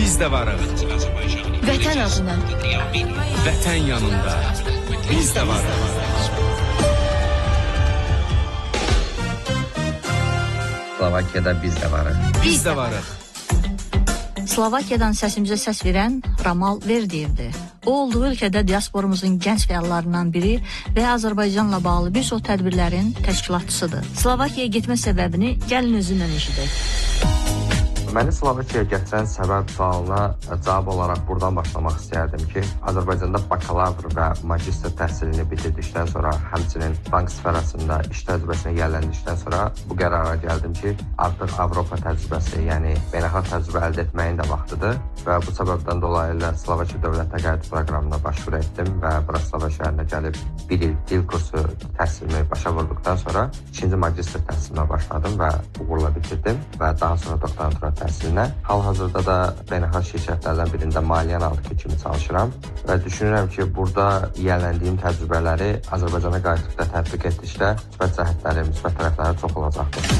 biz də varıq. Vətən adına. Vətən yanında biz də varıq. Slovakiyada biz də varıq. Biz də varıq. Slovakiyadan səsimizə səs verən Ramal Verdiyevdir. O, olduğu ölkədə diasporumuzun gənc fəallarından biri və Azərbaycanla bağlı bir çox tədbirlərin təşkilatçısıdır. Slovakiyaya getmə səbəbini gəlin özündən eşidək. Məni Slovakiyaya gətirən səbəb sualına cavab olaraq buradan başlamaq istəyərdim ki, Azərbaycanda bakalavr və magistr təhsilini bitirdikdən sonra, həmçinin bank sferasında iş təcrübəsinə yiyələndikdən sonra bu qərara gəldim ki, artıq Avropa təcrübəsi, yəni beynəlxalq təcrübə əldə etməyin də vaxtıdır və bu səbəbdən dolayı Slovakiya Dövlət Təqaüd proqramına başvuru etdim və Bratislava şəhərinə gəlib bir il dil kursu təhsilimi başa vurduqdan sonra ikinci magistr təhsilimə başladım və uğurla bitirdim və daha sonra doktorantura təhsilinə. Hal-hazırda da beynəlxalq şirkətlərdən birində maliyyə analiti kimi çalışıram və düşünürəm ki, burada yiyələndiyim təcrübələri Azərbaycana qayıtdıqda tətbiq etdikdə müsbət cəhətləri, müsbət tərəfləri çox olacaqdır.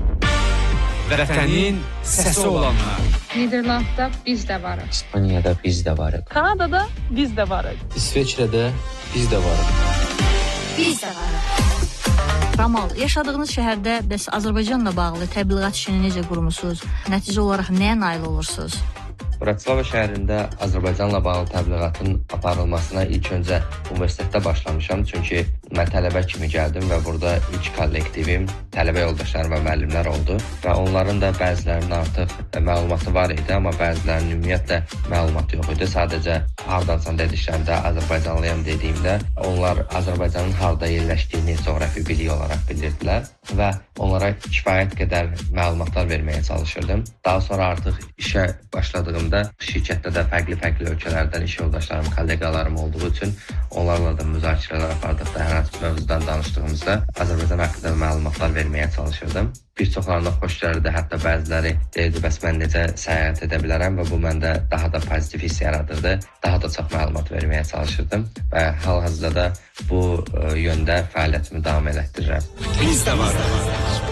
Vətənin səsi olanlar. Niderlandda biz də varıq. İspaniyada biz də varıq. Kanadada biz də varıq. İsveçrədə biz də varıq. Biz də varıq. Ramal, yaşadığınız şəhərdə bəs Azərbaycanla bağlı təbliğat işini necə qurmusunuz? Nəticə olaraq nəyə nail olursunuz? Bratislava şəhərində Azərbaycanla bağlı təbliğatın aparılmasına ilk öncə universitetdə başlamışam. Çünki mən tələbə kimi gəldim və burada ilk kollektivim tələbə yoldaşlarım və müəllimlər oldu. Və onların da bəzilərinin artıq məlumatı var idi, amma bəzilərinin ümumiyyətlə məlumatı yox idi. Sadəcə hardansan dediklərində Azərbaycanlıyam dediyimdə onlar Azərbaycanın harda yerləşdiyini coğrafi bilik olaraq bilirdilər və onlara kifayət qədər məlumatlar verməyə çalışırdım. Daha sonra artıq işə başladığımda şirkətdə də fərqli ölkələrdən iş yoldaşlarım, kolleqalarım olduğu üçün onlarla da müzakirələr apardıqda, hər hansı mövzudan danışdığımızda Azərbaycan haqqında məlumatlar verməyə çalışırdım. Bir çoxlarına xoş gəlirdi, hətta bəziləri deyirdi, bəs mən necə səyahət edə bilərəm və bu məndə daha da pozitiv hiss yaradırdı. Daha da çox məlumat verməyə çalışırdım və hal-hazırda da bu yöndə fəaliyyətimi davam elətdirirəm. Biz də varıq.